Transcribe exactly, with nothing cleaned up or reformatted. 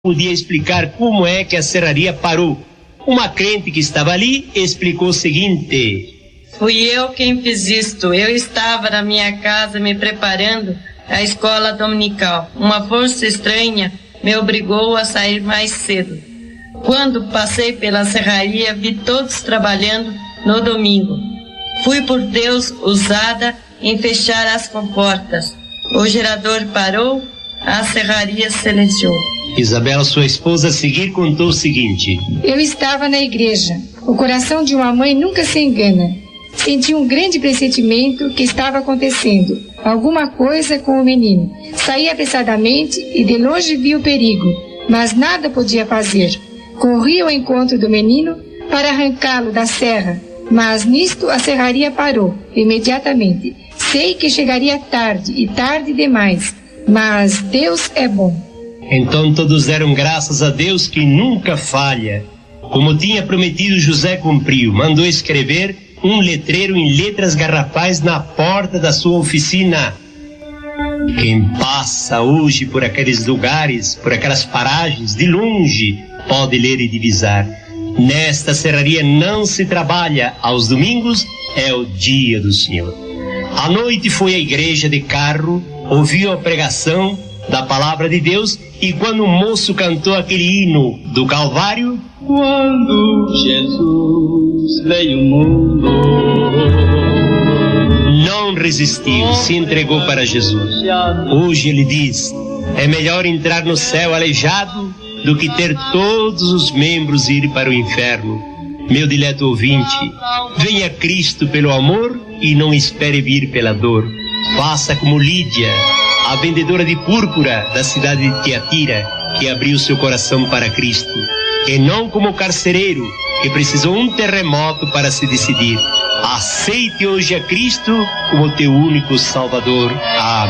podia explicar como é que a serraria parou. Uma crente que estava ali explicou o seguinte: fui eu quem fiz isto. Eu estava na minha casa me preparando a escola dominical. Uma força estranha me obrigou a sair mais cedo. Quando passei pela serraria, vi todos trabalhando no domingo. Fui por Deus usada em fechar as comportas. O gerador parou, a serraria silenciou. Isabela, sua esposa, a seguir contou o seguinte: eu estava na igreja. O coração de uma mãe nunca se engana. Senti um grande pressentimento que estava acontecendo alguma coisa com o menino. Saí apressadamente e de longe vi o perigo, mas nada podia fazer. Corri ao encontro do menino para arrancá-lo da serra, mas nisto a serraria parou imediatamente. Sei que chegaria tarde e tarde demais, mas Deus é bom. Então todos deram graças a Deus que nunca falha. Como tinha prometido, José cumpriu. Mandou escrever um letreiro em letras garrafais na porta da sua oficina. Quem passa hoje por aqueles lugares, por aquelas paragens, de longe, pode ler e divisar. Nesta serraria não se trabalha, aos domingos é o dia do Senhor. À noite foi à igreja de carro, ouviu a pregação da palavra de Deus, e quando o moço cantou aquele hino do Calvário, quando Jesus veio ao mundo, não resistiu, se entregou para Jesus. Hoje ele diz: é melhor entrar no céu aleijado do que ter todos os membros ir para o inferno. Meu dileto ouvinte, venha Cristo pelo amor e não espere vir pela dor. Faça como Lídia, a vendedora de púrpura da cidade de Tiatira, que abriu seu coração para Cristo, e não como o carcereiro, que precisou um terremoto para se decidir. Aceite hoje a Cristo como teu único Salvador. Amém.